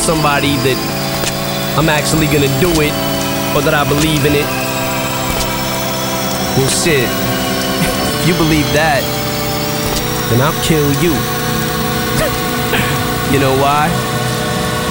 somebody that I'm actually gonna do it, or that I believe in it. Well, shit, if you believe that, then I'll kill you. You know why?